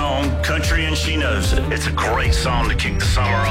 song, Country and She Knows It. It's a great song to kick the summer